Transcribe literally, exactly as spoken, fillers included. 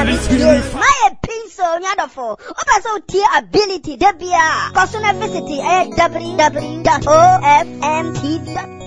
My pencil, Yadafo. Opa so tier ability, Debia. Cosuna visit, eh, w w w dot o f m t dot